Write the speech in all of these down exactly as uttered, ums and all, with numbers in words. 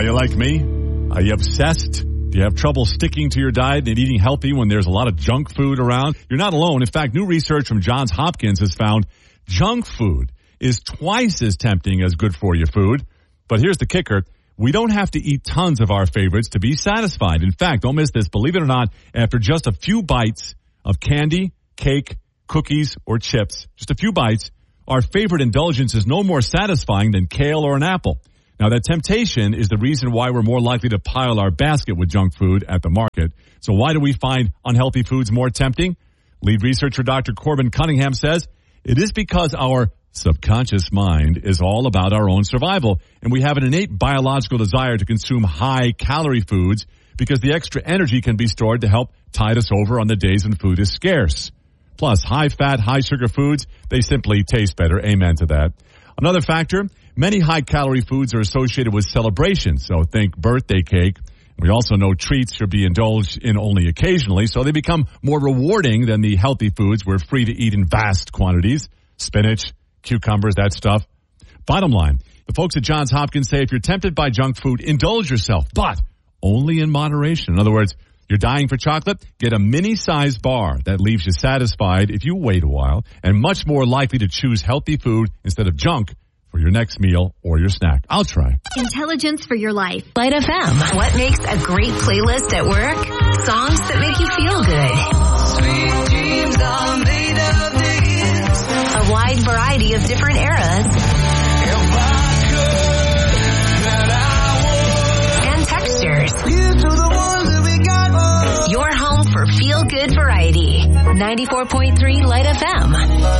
Are you like me? Are you obsessed? Do you have trouble sticking to your diet and eating healthy when there's a lot of junk food around? You're not alone. In fact, new research from Johns Hopkins has found junk food is twice as tempting as good for you food. But here's the kicker. We don't have to eat tons of our favorites to be satisfied. In fact, don't miss this. Believe it or not, after just a few bites of candy, cake, cookies, or chips, just a few bites, our favorite indulgence is no more satisfying than kale or an apple. Now, that temptation is the reason why we're more likely to pile our basket with junk food at the market. So why do we find unhealthy foods more tempting? Lead researcher Doctor Corbin Cunningham says it is because our subconscious mind is all about our own survival, and we have an innate biological desire to consume high-calorie foods because the extra energy can be stored to help tide us over on the days when food is scarce. Plus, high-fat, high-sugar foods, they simply taste better. Amen to that. Another factor, many high-calorie foods are associated with celebrations, so think birthday cake. We also know treats should be indulged in only occasionally, so they become more rewarding than the healthy foods we're free to eat in vast quantities. Spinach, cucumbers, that stuff. Bottom line, the folks at Johns Hopkins say if you're tempted by junk food, indulge yourself, but only in moderation. In other words, you're dying for chocolate? Get a mini-sized bar that leaves you satisfied if you wait a while and much more likely to choose healthy food instead of junk for your next meal or your snack. I'll try. Intelligence for your life. Light F M. What makes a great playlist at work? Songs that make you feel good. Sweet dreams are made of this. A wide variety of different eras. If I could, then I would. And textures. Here's to the ones that we got. Your home for feel-good variety. ninety-four point three Light F M.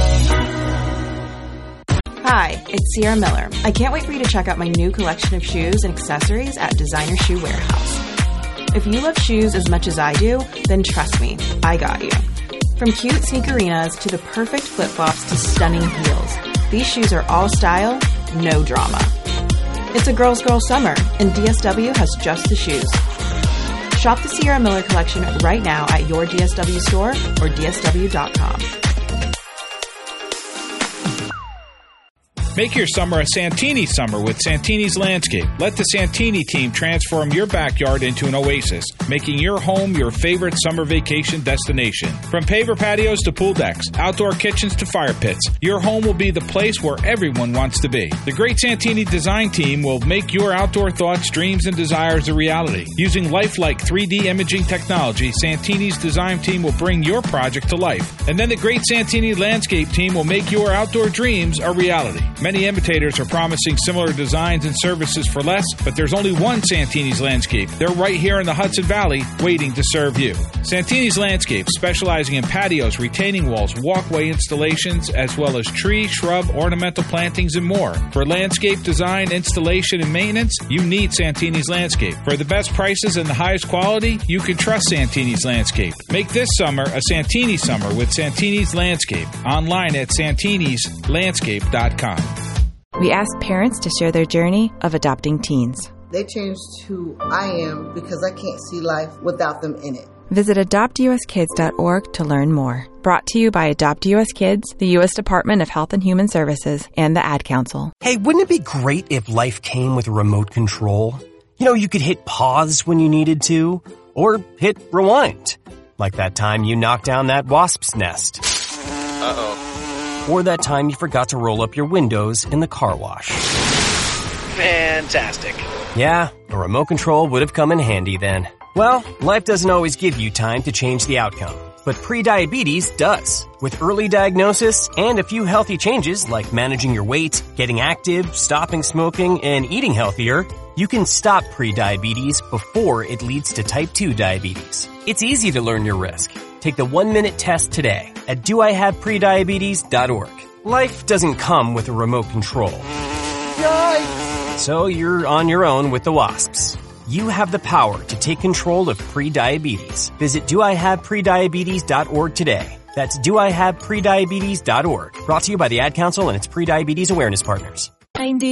Hi, it's Sierra Miller. I can't wait for you to check out my new collection of shoes and accessories at Designer Shoe Warehouse. If you love shoes as much as I do, then trust me, I got you. From cute sneakerinas to the perfect flip-flops to stunning heels, these shoes are all style, no drama. It's a girl's girl summer, and D S W has just the shoes. Shop the Sierra Miller collection right now at your D S W store or D S W dot com. Make your summer a Santini summer with Santini's Landscape. Let the Santini team transform your backyard into an oasis, making your home your favorite summer vacation destination. From paver patios to pool decks, outdoor kitchens to fire pits, your home will be the place where everyone wants to be. The great Santini design team will make your outdoor thoughts, dreams, and desires a reality. Using lifelike three D imaging technology, Santini's design team will bring your project to life. And then the great Santini Landscape team will make your outdoor dreams a reality. Many imitators are promising similar designs and services for less, but there's only one Santini's Landscape. They're right here in the Hudson Valley, waiting to serve you. Santini's Landscape, specializing in patios, retaining walls, walkway installations, as well as tree, shrub, ornamental plantings, and more. For landscape design, installation, and maintenance, you need Santini's Landscape. For the best prices and the highest quality, you can trust Santini's Landscape. Make this summer a Santini summer with Santini's Landscape. Online at santinis landscape dot com. We asked parents to share their journey of adopting teens. They changed who I am because I can't see life without them in it. Visit adopt u s kids dot org to learn more. Brought to you by Adopt U S Kids, the U S Department of Health and Human Services, and the Ad Council. Hey, wouldn't it be great if life came with a remote control? You know, you could hit pause when you needed to, or hit rewind. Like that time you knocked down that wasp's nest. Uh-oh. Or that time you forgot to roll up your windows in the car wash. Fantastic. Yeah, a remote control would have come in handy then. Well, life doesn't always give you time to change the outcome, but prediabetes does. With early diagnosis and a few healthy changes like managing your weight, getting active, stopping smoking, and eating healthier, you can stop prediabetes before it leads to type two diabetes. It's easy to learn your risk. Take the one-minute test today at do I have prediabetes dot org. Life doesn't come with a remote control. Yikes! So you're on your own with the wasps. You have the power to take control of prediabetes. Visit do I have prediabetes dot org today. That's do I have prediabetes dot org. Brought to you by the Ad Council and its prediabetes awareness partners. ninety